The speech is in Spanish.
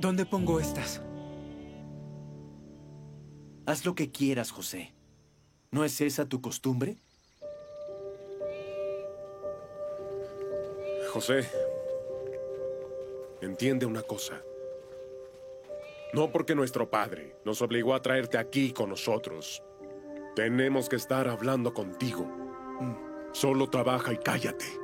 ¿Dónde pongo estas? Haz lo que quieras, José. ¿No es esa tu costumbre? José, entiende una cosa. No porque nuestro padre nos obligó a traerte aquí con nosotros. Tenemos que estar hablando contigo. Solo trabaja y cállate.